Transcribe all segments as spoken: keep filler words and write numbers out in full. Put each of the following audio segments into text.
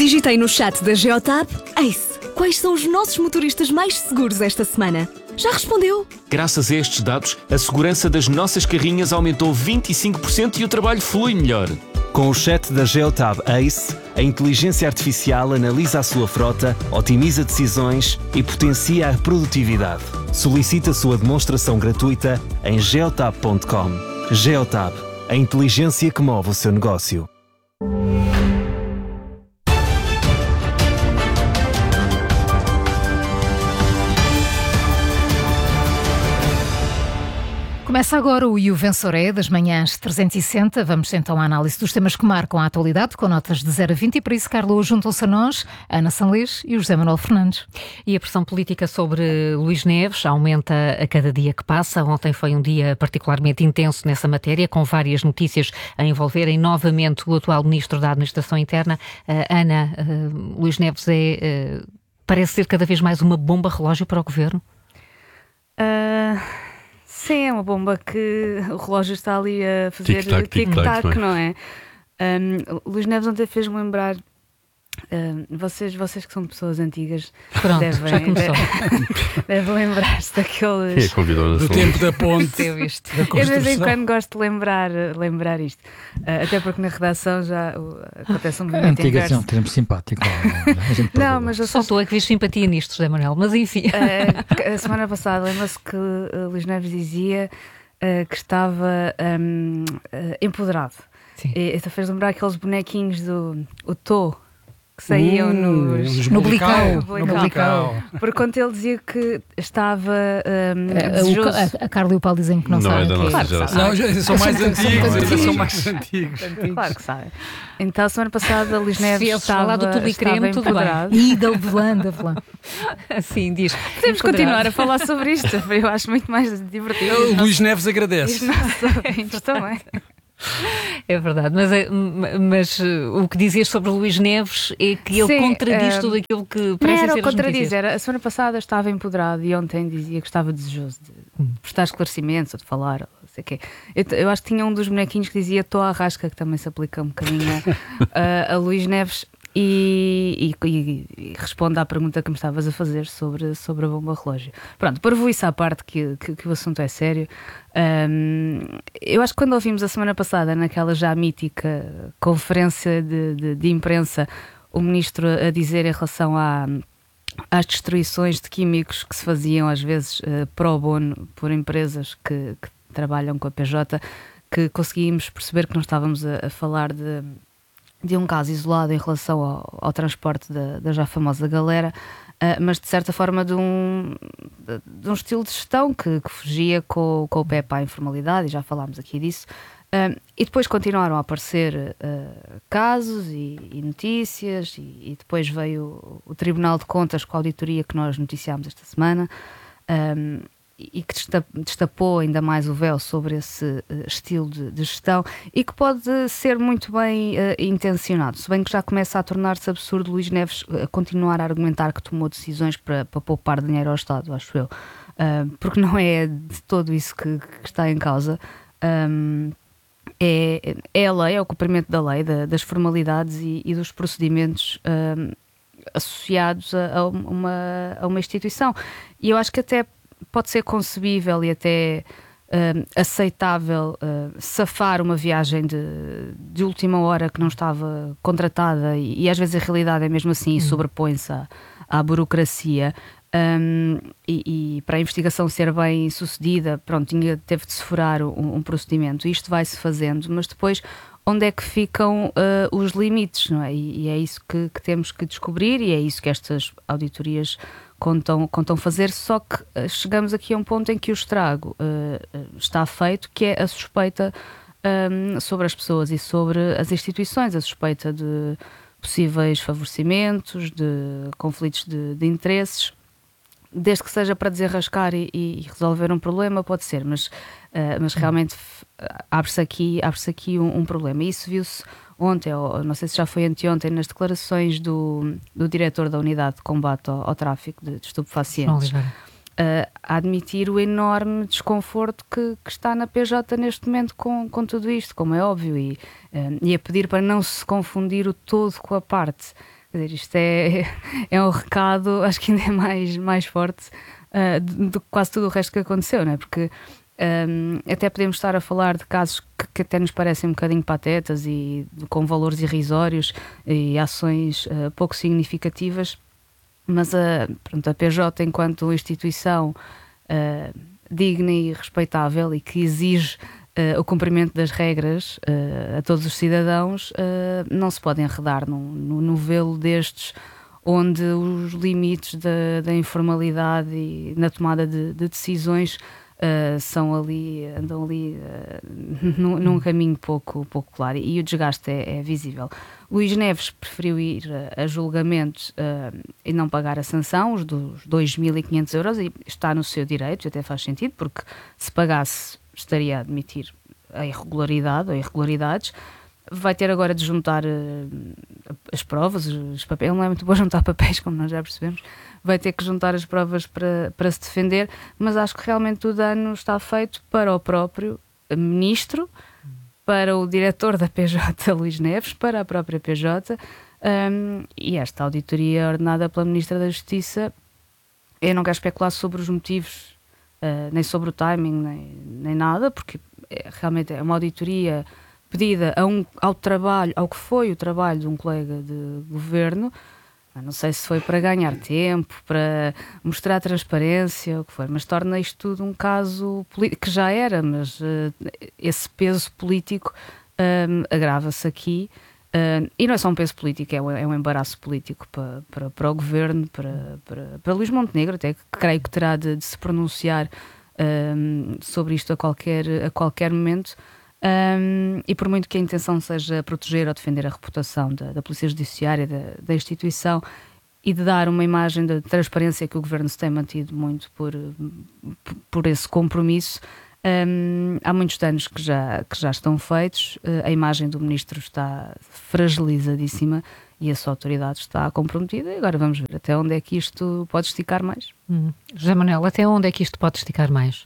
Digitei no chat da Geotab: Ace, quais são os nossos motoristas mais seguros esta semana? Já respondeu? Graças a estes dados, a segurança das nossas carrinhas aumentou vinte e cinco por cento e o trabalho flui melhor. Com o chat da Geotab Ace, a inteligência artificial analisa a sua frota, otimiza decisões e potencia a produtividade. Solicita a sua demonstração gratuita em geotab ponto com. Geotab, a inteligência que move o seu negócio. Começa agora o E O Venceré das manhãs trezentos e sessenta. Vamos então à análise dos temas que marcam a atualidade, com notas de zero a vinte, e por isso, Carlos, juntam-se a nós, a Ana Sanlês e o José Manuel Fernandes. E a pressão política sobre Luís Neves aumenta a cada dia que passa. Ontem foi um dia particularmente intenso nessa matéria, com várias notícias a envolverem novamente o atual Ministro da Administração Interna. Uh, Ana, uh, Luís Neves é, uh, parece ser cada vez mais uma bomba relógio para o Governo? Uh... Sim, é uma bomba que o relógio está ali a fazer tic-tac, tic-tac, tic-tac, não é? Um, Luís Neves ontem fez-me lembrar, um, vocês, vocês que são pessoas antigas, Pronto, devem, já começou. devem lembrar-se daqueles... Quem convidou do tempo da ponte. Eu, isto. Eu de vez em quando gosto de lembrar, lembrar isto, uh, até porque na redação já uh, acontece um movimento Antiga inverso. é um termo simpático. A gente Não, mas eu Só estou a que vejo simpatia nisto, José Manuel, mas enfim. Uh, a semana passada, lembra-se que uh, Luís Neves dizia uh, que estava um, uh, empoderado. Sim. E isso fez lembrar aqueles bonequinhos do o Tô que saíam uh, nos, no Blical. no No Blical. Porque quando ele dizia que estava um, A, desejoso. a, a Carla e o Paulo dizem que não, Não é sabem da o que nossa Claro que geração. Não, já são mais antigos, ainda são mais antigos. Claro que sabe. Então, a semana passada, Luís Neves Se eles falar estava, do tudo e estava creme, tudo bem. empoderado. E da Velã, da Velã. Assim diz. Podemos continuar a falar sobre isto, eu acho muito mais divertido. O Luís Neves agradece. Os nossos ouvintes também. É verdade, mas, é- mas uh, o que dizias sobre o Luís Neves é que ele Sim, contradiz uh, tudo aquilo que Não parece era ser o as contradiz, notícias. era a semana passada estava empoderado e ontem dizia que estava desejoso de prestar esclarecimentos ou de falar, ou não sei o quê. Eu, eu acho que tinha um dos bonequinhos que dizia estou à rasca, que também se aplica um bocadinho a, a Luís Neves. E, e, e, e responde à pergunta que me estavas a fazer sobre, sobre a bomba relógio. Pronto, para isso à parte que, que, que o assunto é sério. Um, eu acho que quando ouvimos a semana passada, naquela já mítica conferência de, de, de imprensa, o ministro a dizer em relação à, às destruições de químicos que se faziam às vezes uh, pro bono por empresas que, que trabalham com a P J, que conseguimos perceber que não estávamos a, a falar de de um caso isolado em relação ao, ao transporte da, da já famosa galera, uh, mas de certa forma de um, de, de um estilo de gestão que, que fugia com, com o pé para a informalidade, e já falámos aqui disso. Uh, e depois continuaram a aparecer uh, casos e, e notícias, e, e depois veio o, o Tribunal de Contas com a auditoria que nós noticiámos esta semana, um, e que destapou ainda mais o véu sobre esse uh, estilo de, de gestão, e que pode ser muito bem uh, intencionado, se bem que já começa a tornar-se absurdo Luís Neves uh, continuar a argumentar que tomou decisões para, para poupar dinheiro ao Estado, acho eu, uh, porque não é de todo isso que, que está em causa. Um, é, é a lei, é o cumprimento da lei, da, das formalidades e, e dos procedimentos um, associados a, a, uma, a uma instituição, e eu acho que até pode ser concebível e até uh, aceitável uh, safar uma viagem de, de última hora que não estava contratada, e, e às vezes a realidade é mesmo assim, e sobrepõe-se à, à burocracia, um, e, e para a investigação ser bem sucedida, pronto, tinha, teve de se furar um, um procedimento. Isto vai-se fazendo, mas depois onde é que ficam uh, os limites, não é? E, e é isso que, que temos que descobrir, e é isso que estas auditorias contam, contam fazer, só que uh, chegamos aqui a um ponto em que o estrago uh, está feito, que é a suspeita um, sobre as pessoas e sobre as instituições, a suspeita de possíveis favorecimentos, de conflitos de, de interesses, desde que seja para desenrascar e, e resolver um problema, pode ser, mas, uh, mas realmente abre-se aqui, abre-se aqui um, um problema. E isso viu-se ontem, ou não sei se já foi anteontem, nas declarações do, do diretor da Unidade de Combate ao, ao Tráfico de, de Estupefacientes, uh, a admitir o enorme desconforto que, que está na P J neste momento com, com tudo isto, como é óbvio, e, uh, e a pedir para não se confundir o todo com a parte. Quer dizer, isto é, é um recado, acho que ainda é mais, mais forte uh, do que quase tudo o resto que aconteceu, não é? Porque um, até podemos estar a falar de casos que, que até nos parecem um bocadinho patetas e com valores irrisórios e ações uh, pouco significativas, mas a, pronto, a P J, enquanto instituição uh, digna e respeitável e que exige uh, o cumprimento das regras uh, a todos os cidadãos, uh, não se pode enredar num, num novelo destes, onde os limites da, da informalidade e na tomada de, de decisões uh, são ali, andam ali uh, num, num caminho pouco, pouco claro, e o desgaste é, é visível. Luís Neves preferiu ir a, a julgamento uh, e não pagar a sanção, os dos dois mil e quinhentos euros, e está no seu direito, até faz sentido, porque se pagasse estaria a admitir a irregularidade ou irregularidades. Vai ter agora de juntar uh, as provas, os papéis. Ele não é muito bom a juntar papéis, como nós já percebemos. Vai ter que juntar as provas para, para se defender, mas acho que realmente o dano está feito para o próprio ministro, para o diretor da P J, Luís Neves, para a própria P J, um, e esta auditoria ordenada pela Ministra da Justiça. Eu não quero especular sobre os motivos, uh, nem sobre o timing, nem, nem nada, porque é, realmente é uma auditoria pedida a um, ao trabalho, ao que foi o trabalho de um colega de governo. Não sei se foi para ganhar tempo, para mostrar transparência, o que for, mas torna isto tudo um caso político, que já era, mas uh, esse peso político um, agrava-se aqui. Uh, e não é só um peso político, é um, é um embaraço político para, para, para o governo, para, para, para Luís Montenegro, até que creio que terá de, de se pronunciar um, sobre isto a qualquer, a qualquer momento. Um, e por muito que a intenção seja proteger ou defender a reputação da, da Polícia Judiciária, da, da instituição, e de dar uma imagem de transparência que o Governo se tem mantido muito por, por esse compromisso, um, há muitos danos que já, que já estão feitos. Uh, a imagem do Ministro está fragilizadíssima e a sua autoridade está comprometida, e agora vamos ver até onde é que isto pode esticar mais. Hum. José Manuel, até onde é que isto pode esticar mais?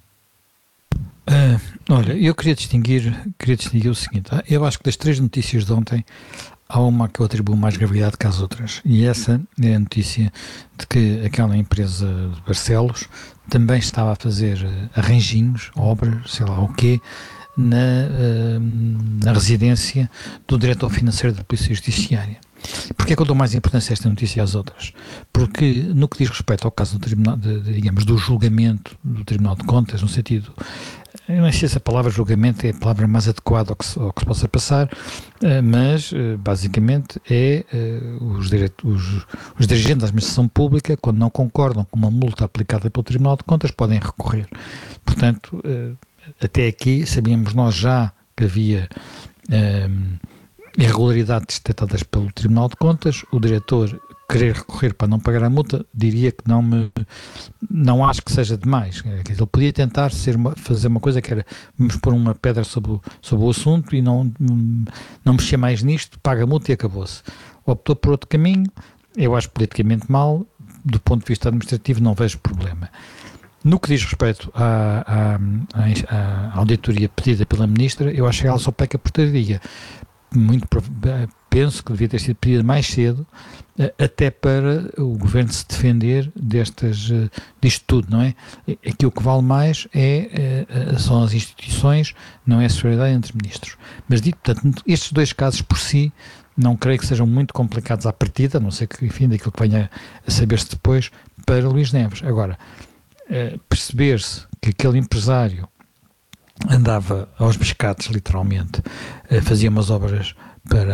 Uh, olha, eu queria distinguir, queria distinguir o seguinte. Eu acho que das três notícias de ontem há uma que eu atribuo mais gravidade que as outras, e essa é a notícia de que aquela empresa de Barcelos também estava a fazer arranjinhos, obras, sei lá o quê, na, uh, na residência do diretor financeiro da Polícia Judiciária. Porquê é que eu dou mais importância a esta notícia e às outras? Porque no que diz respeito ao caso do tribunal, de, de, digamos, do julgamento do Tribunal de Contas, no sentido, eu não sei se a palavra julgamento é a palavra mais adequada ao que se, ao que se possa passar, mas basicamente é os, direito, os, os dirigentes da administração pública, quando não concordam com uma multa aplicada pelo Tribunal de Contas, podem recorrer. Portanto, até aqui sabíamos nós já que havia um, irregularidades detectadas pelo Tribunal de Contas. O diretor querer recorrer para não pagar a multa, diria que não me não acho que seja demais. Ele podia tentar ser uma, fazer uma coisa que era vamos pôr uma pedra sobre o, sobre o assunto e não, não mexer mais nisto, paga a multa e acabou-se. Optou por outro caminho. Eu acho politicamente mal, do ponto de vista administrativo não vejo problema. No que diz respeito à, à, à auditoria pedida pela Ministra, eu acho que ela só peca por tardia. Muito penso que devia ter sido pedida mais cedo, até para o Governo se defender destas, disto tudo, não é? Aqui o que vale mais é, são as instituições, não é a solidariedade entre ministros. Mas dito, portanto, estes dois casos por si não creio que sejam muito complicados à partida, a não ser que, enfim, daquilo que venha a saber-se depois, para Luís Neves. Agora, perceber-se que aquele empresário andava aos biscates, literalmente, fazia umas obras para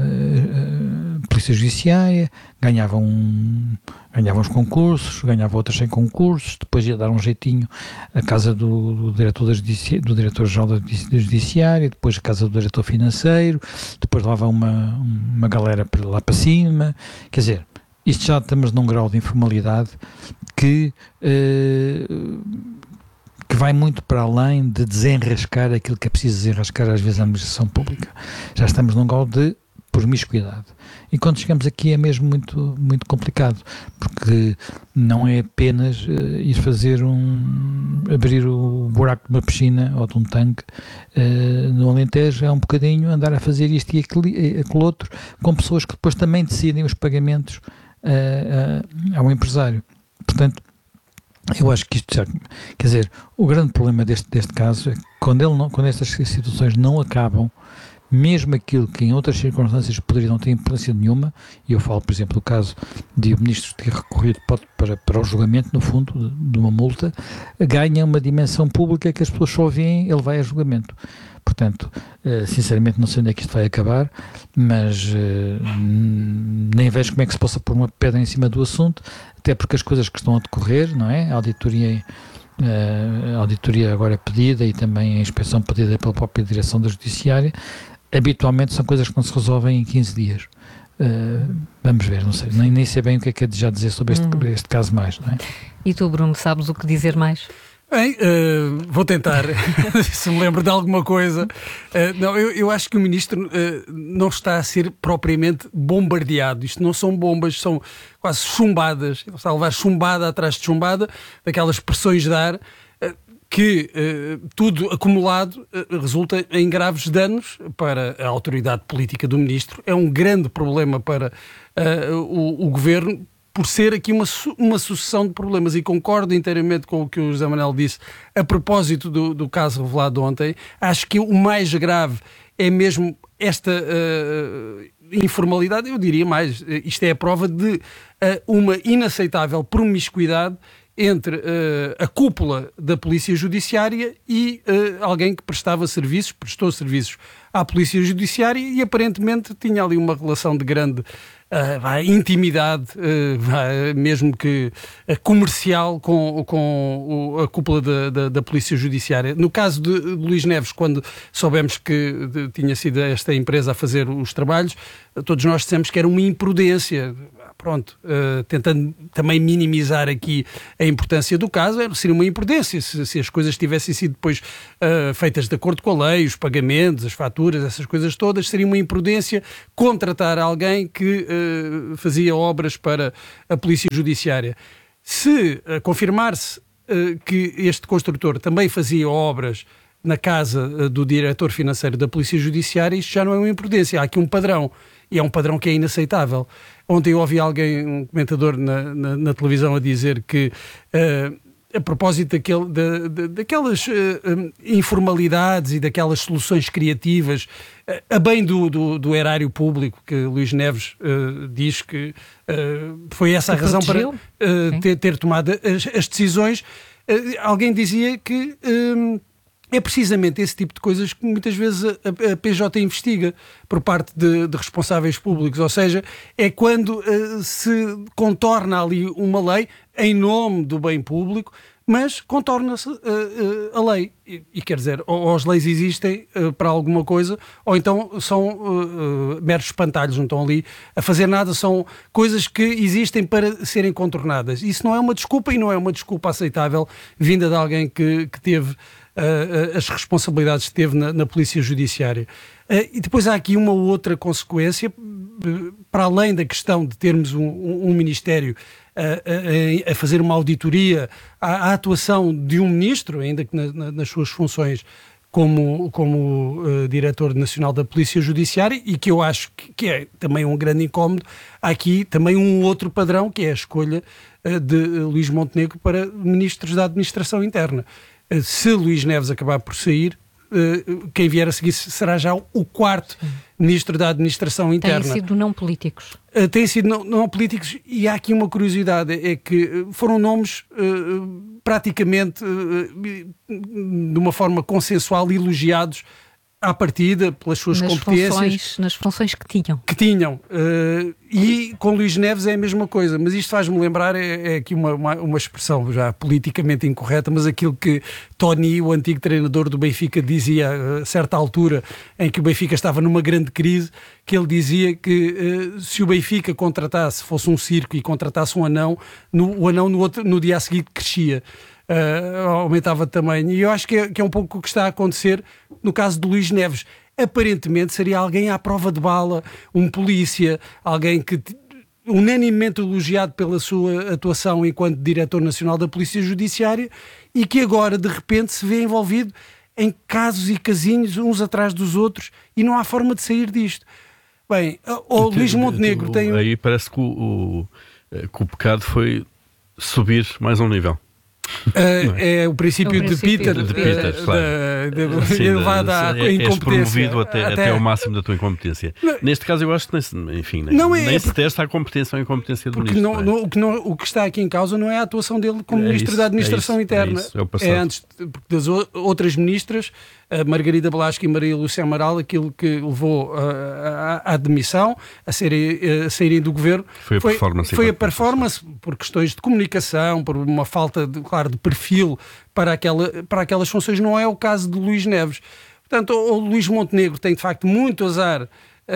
a Polícia Judiciária, ganhava, um, ganhava uns concursos, ganhava outros sem concursos, depois ia dar um jeitinho à casa do, do diretor da Judici- do diretor-geral da Judiciária, depois a casa do diretor financeiro, depois levava uma, uma galera lá para cima. Quer dizer, isto já estamos num grau de informalidade que... Uh, que vai muito para além de desenrascar aquilo que é preciso desenrascar às vezes a administração pública. Já estamos num grau de promiscuidade. E quando chegamos aqui é mesmo muito, muito complicado, porque não é apenas uh, ir fazer um, abrir o buraco de uma piscina ou de um tanque uh, no Alentejo, é um bocadinho andar a fazer isto e aquele, aquele outro, com pessoas que depois também decidem os pagamentos uh, uh, ao empresário. Portanto, eu acho que isto já, quer dizer, o grande problema deste, deste caso é que quando, ele não, quando estas situações não acabam, mesmo aquilo que em outras circunstâncias poderia não ter importância nenhuma, e eu falo, por exemplo, do caso de o ministro ter recorrido para, para, para o julgamento, no fundo, de, de uma multa, ganha uma dimensão pública que as pessoas só veem, ele vai a julgamento. Portanto, sinceramente não sei onde é que isto vai acabar, mas nem vejo como é que se possa pôr uma pedra em cima do assunto, até porque as coisas que estão a decorrer, não é? A auditoria, a auditoria agora pedida e também a inspeção pedida pela própria direção da Judiciária, habitualmente são coisas que não se resolvem em quinze dias. Uh, vamos ver, não sei, nem, nem sei bem o que é que é de já dizer sobre este, uhum. este caso mais, não é? E tu, Bruno, sabes o que dizer mais? Bem, uh, vou tentar, se me lembro de alguma coisa. Uh, não, eu, eu acho que o Ministro uh, não está a ser propriamente bombardeado. Isto não são bombas, são quase chumbadas. Ele está a levar chumbada atrás de chumbada, daquelas pressões de ar, uh, que uh, tudo acumulado uh, resulta em graves danos para a autoridade política do Ministro. É um grande problema para uh, o, o Governo, por ser aqui uma, uma sucessão de problemas, e concordo inteiramente com o que o José Manuel disse a propósito do, do caso revelado ontem. Acho que o mais grave é mesmo esta uh, informalidade, eu diria mais, isto é a prova de uh, uma inaceitável promiscuidade entre uh, a cúpula da Polícia Judiciária e uh, alguém que prestava serviços, prestou serviços à Polícia Judiciária e aparentemente tinha ali uma relação de grande uh, vai, intimidade, uh, vai, mesmo que uh, comercial, com, com o, a cúpula da, da, da Polícia Judiciária. No caso de, de Luís Neves, quando soubemos que de, tinha sido esta empresa a fazer os trabalhos, todos nós dissemos que era uma imprudência. Pronto, uh, tentando também minimizar aqui a importância do caso, era, seria uma imprudência se, se as coisas tivessem sido depois uh, feitas de acordo com a lei, os pagamentos, as faturas, essas coisas todas, seria uma imprudência contratar alguém que uh, fazia obras para a Polícia Judiciária. Se uh, confirmar-se uh, que este construtor também fazia obras na casa uh, do diretor financeiro da Polícia Judiciária, isto já não é uma imprudência, há aqui um padrão. E é um padrão que é inaceitável. Ontem eu ouvi alguém, um comentador na, na, na televisão, a dizer que, uh, a propósito daquele, da, da, daquelas uh, um, informalidades e daquelas soluções criativas, uh, a bem do, do, do erário público, que Luís Neves uh, diz que uh, foi essa a razão para uh, ter, ter tomado as, as decisões, uh, alguém dizia que... Um, é precisamente esse tipo de coisas que muitas vezes a, a P J investiga por parte de, de responsáveis públicos, ou seja, é quando uh, se contorna ali uma lei em nome do bem público, mas contorna-se uh, uh, a lei. E, e quer dizer, ou, ou as leis existem uh, para alguma coisa, ou então são uh, uh, meros espantalhos, não estão ali a fazer nada, são coisas que existem para serem contornadas. Isso não é uma desculpa e não é uma desculpa aceitável vinda de alguém que, que teve Uh, as responsabilidades que teve na, na Polícia Judiciária. Uh, e depois há aqui uma outra consequência, uh, para além da questão de termos um, um, um Ministério uh, a, a fazer uma auditoria à, à atuação de um Ministro, ainda que na, na, nas suas funções como, como uh, Diretor Nacional da Polícia Judiciária, e que eu acho que, que é também um grande incómodo. Há aqui também um outro padrão, que é a escolha uh, de uh, Luís Montenegro para Ministros da Administração Interna. Se Luís Neves acabar por sair, quem vier a seguir será já o quarto Ministro da Administração Interna. Têm sido não políticos. Têm sido não, não políticos, e há aqui uma curiosidade, é que foram nomes praticamente de uma forma consensual elogiados à partida, pelas suas nas competências. Funções, nas funções que tinham. Que tinham. Uh, e com Luís Neves é a mesma coisa. Mas isto faz-me lembrar, é, é aqui uma, uma, uma expressão já politicamente incorreta, mas aquilo que Tony, o antigo treinador do Benfica, dizia a certa altura, em que o Benfica estava numa grande crise, que ele dizia que uh, se o Benfica contratasse, fosse um circo e contratasse um anão, no, o anão no, outro, no dia a seguir crescia. Uh, aumentava de tamanho. E eu acho que é, que é um pouco o que está a acontecer no caso de Luís Neves. aparentemente seria alguém à prova de bala, um polícia, alguém que unanimemente elogiado pela sua atuação enquanto Diretor Nacional da Polícia Judiciária e que agora de repente se vê envolvido em casos e casinhos uns atrás dos outros e não há forma de sair disto. Bem, o Luís Montenegro tem... Aí parece que o, o, que o pecado foi subir mais um nível. Uh, é o princípio, o princípio de Peter, de Peter, uh, claro. Da, da, Sim, elevado à é, incompetência. És promovido até, até, até ao máximo da tua incompetência. Não, neste caso, eu acho que, enfim, nem, não é, nem é se testa a competência ou a incompetência do porque ministro. Não, não, o, que não, o que está aqui em causa não é a atuação dele como é Ministro isso, da Administração é isso, Interna. É, isso, é, o passado. É antes porque das outras ministras, a Margarida Blasco e Maria Lúcia Amaral, aquilo que levou à demissão, a saírem, a saírem do governo, foi a foi, performance. Foi a performance por questões de comunicação, por uma falta, de, claro, de perfil para, aquela, para aquelas funções. Não é o caso de Luís Neves. Portanto, o, o Luís Montenegro tem de facto muito azar uh,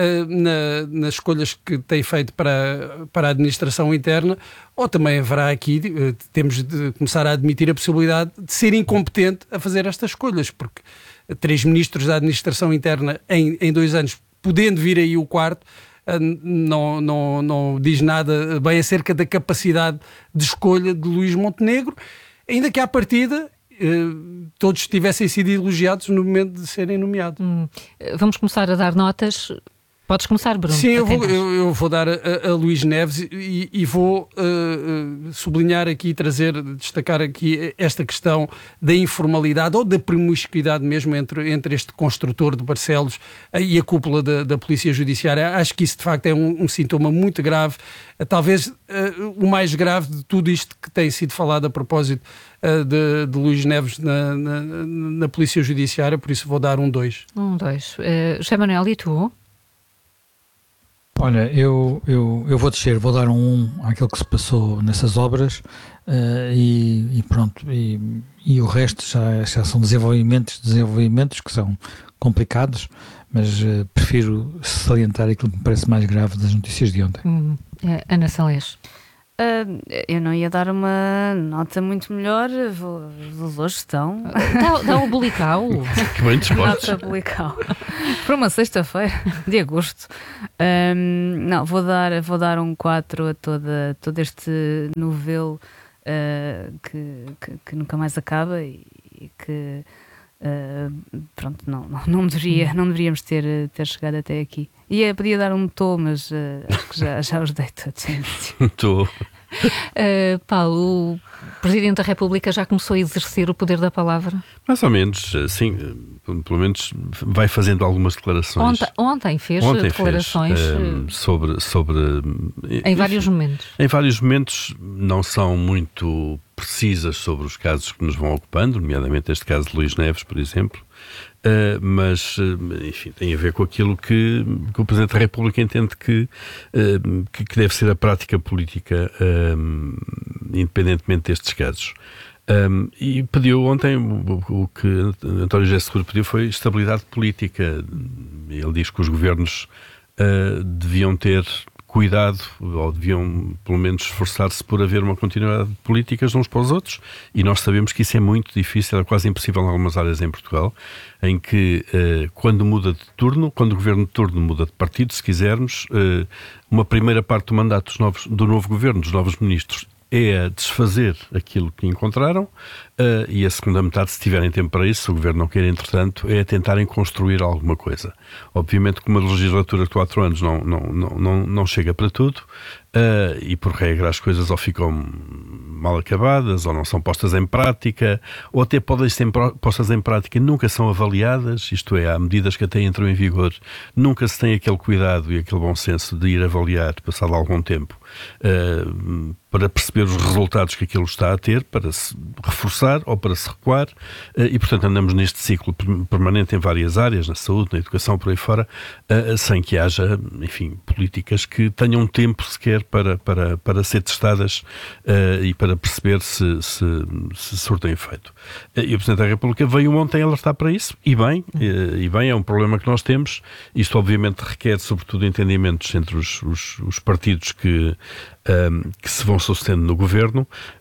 na, nas escolhas que tem feito para, para a administração interna, ou também haverá aqui, uh, temos de começar a admitir a possibilidade de ser incompetente a fazer estas escolhas, porque três ministros da administração interna em, em dois anos, podendo vir aí o quarto, uh, não, não, não diz nada bem acerca da capacidade de escolha de Luís Montenegro, ainda que à partida todos tivessem sido elogiados no momento de serem nomeados. Hum. Vamos começar a dar notas. Podes começar, Bruno. Sim, eu vou, eu, eu vou dar a, a Luís Neves e, e vou uh, uh, sublinhar aqui, trazer, destacar aqui esta questão da informalidade ou da promiscuidade mesmo entre, entre este construtor de Barcelos e a cúpula da, da Polícia Judiciária. Acho que isso de facto é um, um sintoma muito grave, uh, talvez uh, o mais grave de tudo isto que tem sido falado a propósito uh, de, de Luís Neves na, na, na Polícia Judiciária, por isso vou dar um dois. Um dois. Uh, José Manuel, e tu? Olha, eu, eu, eu vou descer, vou dar um um àquilo que se passou nessas obras uh, e, e pronto, e, e o resto já, já são desenvolvimentos, desenvolvimentos que são complicados, mas uh, prefiro salientar aquilo que me parece mais grave das notícias de ontem. Hum, é, Ana Salés. Uh, eu não ia dar uma nota muito melhor, vou, hoje estão. Dá, dá o bulical. Que bem dispostos. Nota bulical. Para uma sexta-feira de agosto. Um, não, vou dar, vou dar um quatro a toda, todo este novelo uh, que, que, que nunca mais acaba e, e que uh, pronto, não, não, não, deveria, não deveríamos ter, ter chegado até aqui. E podia dar um tom, mas uh, acho que já, já os dei todos. Estou. Uh, Paulo, o Presidente da República já começou a exercer o poder da palavra? Mais ou menos, sim. Pelo menos vai fazendo algumas declarações. Ontem, ontem fez ontem declarações fez, um, sobre, sobre... Em vários enfim, momentos. Em vários momentos não são muito precisas sobre os casos que nos vão ocupando, nomeadamente este caso de Luís Neves, por exemplo. Uh, mas, uh, enfim, tem a ver com aquilo que, que o Presidente da República entende que, uh, que, que deve ser a prática política, uh, independentemente destes casos. Um, e pediu ontem, o, o que António José Seguro pediu foi estabilidade política. Ele diz que os governos uh, deviam ter cuidado, ou deviam pelo menos esforçar-se por haver uma continuidade de políticas uns para os outros, e nós sabemos que isso é muito difícil, é quase impossível em algumas áreas em Portugal, em que uh, quando muda de turno, quando o governo de turno muda de partido, se quisermos, uh, uma primeira parte do mandato dos novos, do novo governo, dos novos ministros, é a desfazer aquilo que encontraram, uh, e a segunda metade, se tiverem tempo para isso, se o Governo não quer, entretanto, é a tentarem construir alguma coisa. Obviamente que uma legislatura de quatro anos não, não, não, não, não chega para tudo, uh, e por regra as coisas ou ficam mal acabadas, ou não são postas em prática, ou até podem ser postas em prática e nunca são avaliadas, isto é, há medidas que até entram em vigor, nunca se tem aquele cuidado e aquele bom senso de ir avaliar, passado algum tempo, uh, para perceber os resultados que aquilo está a ter, para se reforçar ou para se recuar, uh, e portanto andamos neste ciclo permanente em várias áreas, na saúde, na educação, por aí fora, uh, sem que haja, enfim, políticas que tenham tempo sequer para, para, para ser testadas uh, e para perceber se, se, se surtem efeito. Uh, e o Presidente da República veio ontem alertar para isso, e bem, uh, e bem, é um problema que nós temos. Isto obviamente requer sobretudo entendimentos entre os, os, os partidos que Um, que se vão sucedendo no governo,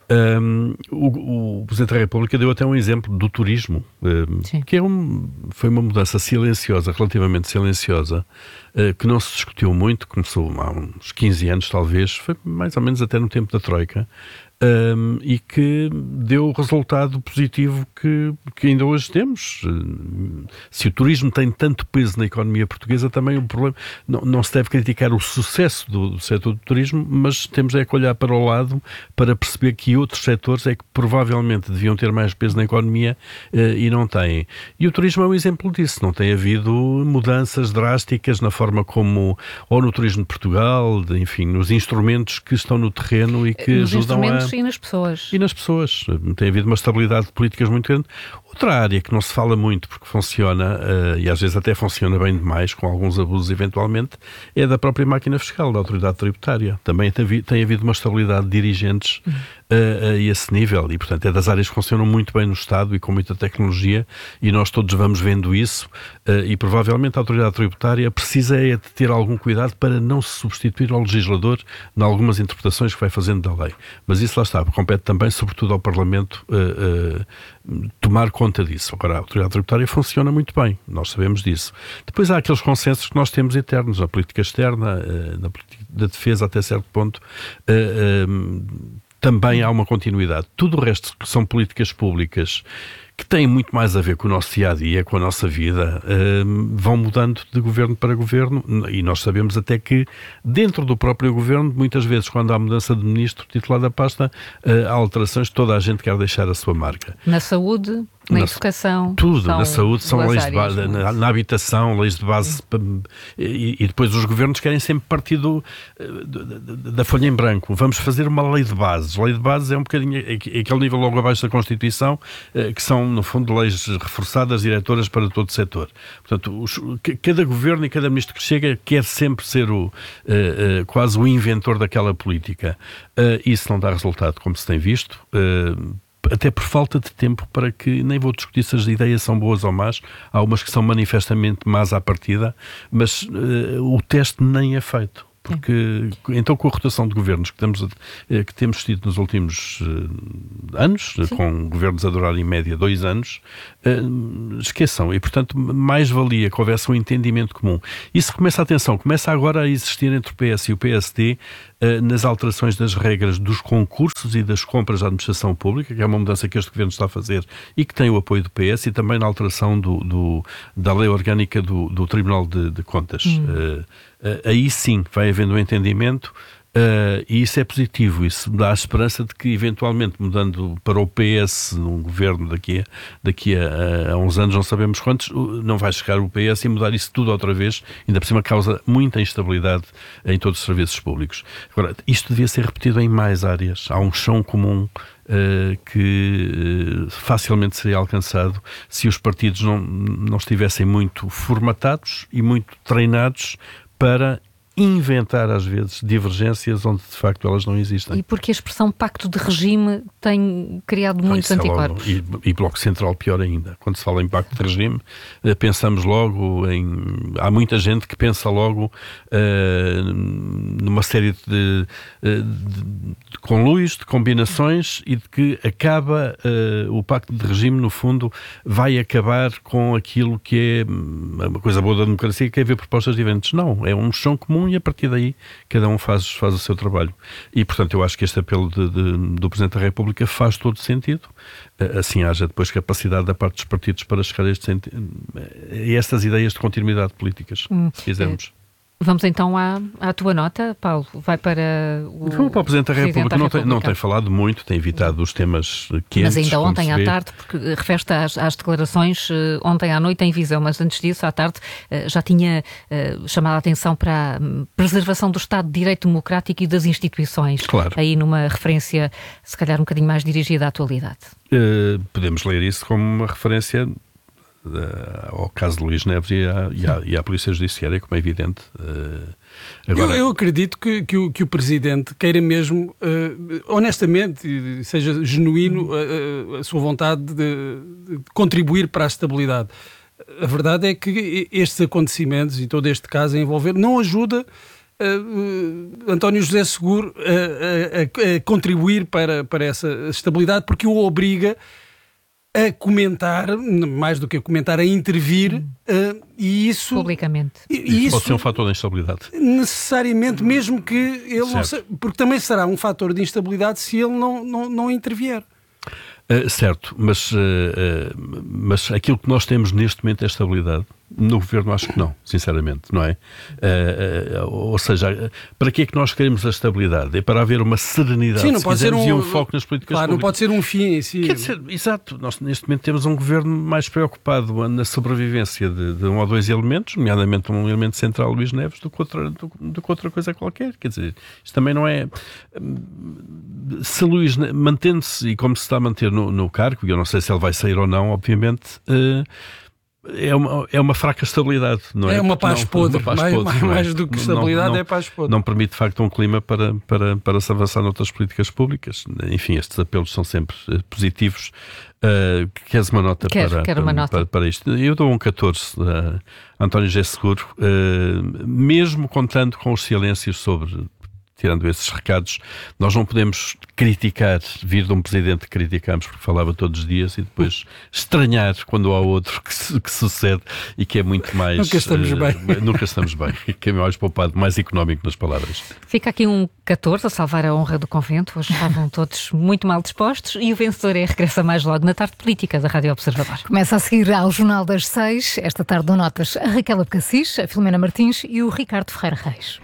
Um, o, o Presidente da República deu até um exemplo do turismo, um, que é um, foi uma mudança silenciosa, relativamente silenciosa, uh, que não se discutiu muito, começou há uns quinze anos talvez, foi mais ou menos até no tempo da Troika, um, e que deu o resultado positivo que, que ainda hoje temos. Se o turismo tem tanto peso na economia portuguesa, também o problema, não, não se deve criticar o sucesso do, do setor do turismo, mas temos é que olhar para o lado para perceber que outros setores é que provavelmente deviam ter mais peso na economia uh, e não têm. E o turismo é um exemplo disso. Não tem havido mudanças drásticas na forma como, ou no turismo de Portugal, de, enfim, nos instrumentos que estão no terreno e que nos ajudam a... e nas pessoas. E nas pessoas. Tem havido uma estabilidade de políticas muito grande. Outra área que não se fala muito porque funciona, uh, e às vezes até funciona bem demais, com alguns abusos eventualmente, é da própria máquina fiscal, da autoridade tributária. Também tem, tem havido uma estabilidade de dirigentes uh, a esse nível e, portanto, é das áreas que funcionam muito bem no Estado e com muita tecnologia e nós todos vamos vendo isso uh, e provavelmente a autoridade tributária precisa é de ter algum cuidado para não se substituir ao legislador em algumas interpretações que vai fazendo da lei. Mas isso lá está, compete também, sobretudo ao Parlamento, uh, uh, tomar conta disso. Agora, a autoridade tributária funciona muito bem, nós sabemos disso. Depois há aqueles consensos que nós temos eternos, na política externa, uh, na política da defesa até certo ponto, uh, uh, também há uma continuidade. Tudo o resto que são políticas públicas que têm muito mais a ver com o nosso dia-a-dia, com a nossa vida, uh, vão mudando de governo para governo e nós sabemos até que dentro do próprio governo, muitas vezes quando há mudança de ministro titular da pasta, uh, há alterações, toda a gente quer deixar a sua marca. Na saúde, na, na educação... Tudo, na saúde, são leis de base, na, na habitação, leis de base, e, e depois os governos querem sempre partir do, da, da folha em branco. Vamos fazer uma lei de bases. Lei de bases é um bocadinho, é aquele nível logo abaixo da Constituição, que são no fundo, leis reforçadas, diretoras para todo o setor. Portanto, os, cada governo e cada ministro que chega quer sempre ser o, uh, uh, quase o inventor daquela política. Uh, isso não dá resultado, como se tem visto, uh, até por falta de tempo para que, nem vou discutir se as ideias são boas ou más, há umas que são manifestamente más à partida, mas uh, o teste nem é feito. Porque, então, com a rotação de governos que temos, que temos tido nos últimos uh, anos, Sim. com governos a durar em média dois anos, uh, esqueçam. E, portanto, mais valia que houvesse um entendimento comum. Isso começa, atenção, começa agora a existir entre o P S e o P S D uh, nas alterações das regras dos concursos e das compras da administração pública, que é uma mudança que este governo está a fazer e que tem o apoio do P S, e também na alteração do, do, da lei orgânica do, do Tribunal de, de Contas. Hum. Uh, Uh, aí sim vai havendo um entendimento uh, e isso é positivo, isso dá a esperança de que eventualmente mudando para o P S num governo daqui, a, daqui a, a uns anos, não sabemos quantos, não vai chegar o P S e mudar isso tudo outra vez, ainda por cima causa muita instabilidade em todos os serviços públicos. Agora, isto devia ser repetido em mais áreas, há um chão comum Uh, que uh, facilmente seria alcançado se os partidos não, não estivessem muito formatados e muito treinados para inventar, às vezes, divergências onde, de facto, elas não existem. E porque a expressão pacto de regime tem criado não, muitos anticorpos. É logo, e, e Bloco Central pior ainda. Quando se fala em pacto de regime, pensamos logo em... Há muita gente que pensa logo uh, numa série de, de, de conluios, de combinações e de que acaba uh, o pacto de regime, no fundo, vai acabar com aquilo que é uma coisa boa da democracia, que é ver propostas diferentes. Não, é um chão comum e a partir daí cada um faz, faz o seu trabalho. E, portanto, eu acho que este apelo de, de, do Presidente da República faz todo sentido. Assim haja depois capacidade da parte dos partidos para chegar a, este, a estas ideias de continuidade políticas, hum, se quisermos. É. Vamos então à, à tua nota, Paulo. Vai para o, Foi para o Presidente da República. Não tem, não tem falado muito, tem evitado os temas quentes. Mas ainda ontem à tarde, porque refere-te às, às declarações uh, ontem à noite em Viseu, mas antes disso, à tarde, uh, já tinha uh, chamado a atenção para a preservação do Estado de Direito Democrático e das instituições. Claro. Aí numa referência, se calhar um bocadinho mais dirigida à atualidade. Uh, podemos ler isso como uma referência ao caso de Luís Neves e à, e à, e à Polícia Judiciária, como é evidente. Uh, agora... eu, eu acredito que, que, o, que o Presidente queira mesmo, uh, honestamente, seja genuíno a, a sua vontade de, de contribuir para a estabilidade. A verdade é que estes acontecimentos e todo este caso a envolver não ajuda uh, António José Seguro uh, a, a, a contribuir para, para essa estabilidade, porque o obriga a comentar, mais do que a comentar, a intervir, uh, e isso... Publicamente. E, e isso pode ser um fator de instabilidade. Necessariamente, mesmo que ele certo. não se, porque também será um fator de instabilidade se ele não, não, não intervier. Uh, certo, mas, uh, uh, mas aquilo que nós temos neste momento é estabilidade. No governo acho que não, sinceramente, não é? Uh, uh, ou seja, para que é que nós queremos a estabilidade? É para haver uma serenidade. Sim, não se pode ser um, um foco nas políticas claro, públicas. Não pode ser um fim em si. Quer dizer, exato, nós neste momento temos um governo mais preocupado na sobrevivência de, de um ou dois elementos, nomeadamente um elemento central, Luís Neves, do que, outra, do, do que outra coisa qualquer. Quer dizer, isto também não é... Se Luís mantendo-se, e como se está a manter no, no cargo, e eu não sei se ele vai sair ou não, obviamente... Uh, É uma, é uma fraca estabilidade, não é? É uma paz podre, uma paz mais, podre, mais, não é? mais do que estabilidade não, não, é paz podre. Não permite, de facto, um clima para, para, para se avançar noutras políticas públicas. Enfim, estes apelos são sempre positivos. Uh, queres uma nota, quero, para, quero uma para, nota. Para, para isto? Eu dou um catorze a uh, António José Seguro, uh, mesmo contando com os silêncios sobre... Tirando esses recados, nós não podemos criticar, vir de um presidente que criticamos porque falava todos os dias e depois estranhar quando há outro que, que sucede e que é muito mais... Nunca estamos uh, bem. Nunca estamos bem. Que é mais poupado, mais económico nas palavras. Fica aqui um catorze a salvar a honra do convento. Hoje estavam todos muito mal dispostos e o vencedor é regressa mais logo na tarde política da Rádio Observador. Começa a seguir ao Jornal das Seis. Esta tarde dão notas a Raquel Abcacis, a Filomena Martins e o Ricardo Ferreira Reis.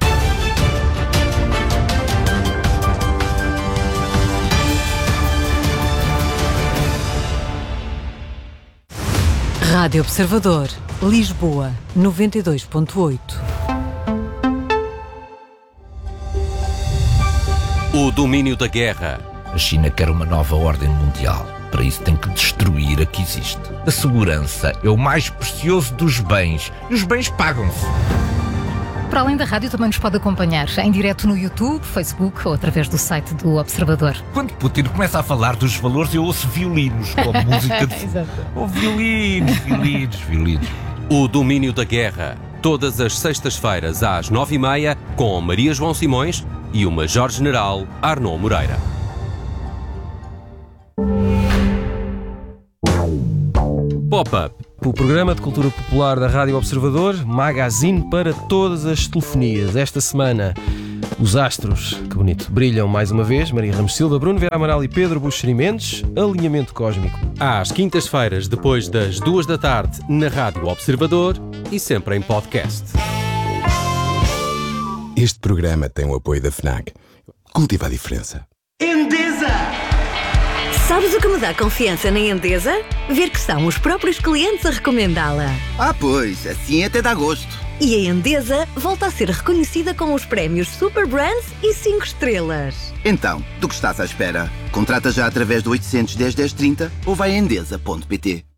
Rádio Observador, Lisboa, noventa e dois ponto oito. O domínio da guerra. A China quer uma nova ordem mundial. Para isso tem que destruir a que existe. A segurança é o mais precioso dos bens. E os bens pagam-se. Para além da rádio, também nos pode acompanhar em direto no YouTube, Facebook ou através do site do Observador. Quando Putin começa a falar dos valores, eu ouço violinos, como música de... Oh, violinos, violinos, violinos. O domínio da guerra. Todas as sextas-feiras às nove e meia, com Maria João Simões e o Major-General Arnaud Moreira. Pop-up. O programa de cultura popular da Rádio Observador, magazine para todas as telefonias. Esta semana, os astros, que bonito, brilham mais uma vez. Maria Ramos Silva, Bruno Vera Amaral e Pedro Buxeri Mendes. Alinhamento cósmico. Às quintas-feiras, depois das duas da tarde, na Rádio Observador e sempre em podcast. Este programa tem o apoio da FNAC. Cultiva a diferença. Endesa! Sabes o que me dá confiança na Endesa? Ver que são os próprios clientes a recomendá-la. Ah, pois, assim até dá gosto. E a Endesa volta a ser reconhecida com os prémios Super Brands e cinco estrelas. Então, do que estás à espera? Contrata já através do oitocentos, dez, dez, trinta ou vai a endesa ponto pt.